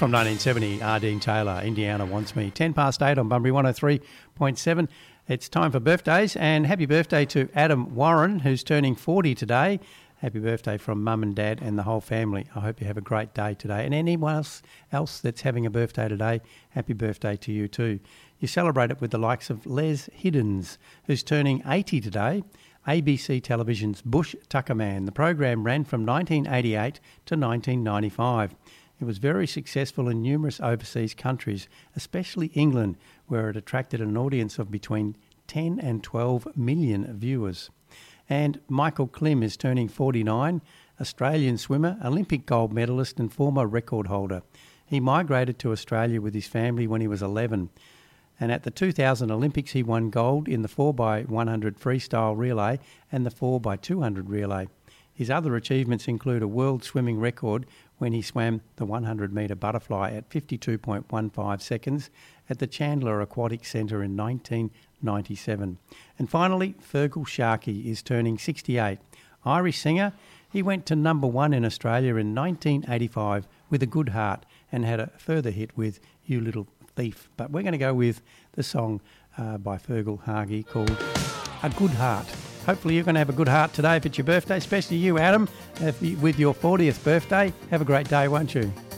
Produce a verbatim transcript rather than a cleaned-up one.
from nineteen seventy, R. Dean Taylor, Indiana Wants Me. ten past eight on Bunbury one oh three point seven. It's time for birthdays, and happy birthday to Adam Warren, who's turning forty today. Happy birthday from Mum and Dad and the whole family. I hope you have a great day today. And anyone else, else that's having a birthday today, happy birthday to you too. You celebrate it with the likes of Les Hiddens, who's turning eighty today. A B C Television's Bush Tucker Man. The program ran from nineteen eighty-eight to nineteen ninety-five. It was very successful in numerous overseas countries, especially England, where it attracted an audience of between ten and twelve million viewers. And Michael Klim is turning forty-nine, Australian swimmer, Olympic gold medalist and former record holder. He migrated to Australia with his family when he was eleven. And at the two thousand Olympics, he won gold in the four by one hundred freestyle relay and the four by two hundred relay. His other achievements include a world swimming record when he swam the one hundred metre butterfly at fifty-two point one five seconds at the Chandler Aquatic Centre in nineteen ninety-seven. And finally, Fergal Sharkey is turning sixty-eight. Irish singer, he went to number one in Australia in nineteen eighty-five with A Good Heart and had a further hit with You Little Thief. But we're going to go with the song uh, by Fergal Sharkey called A Good Heart. Hopefully you're going to have a good heart today if it's your birthday, especially you, Adam, if you, with your fortieth birthday. Have a great day, won't you?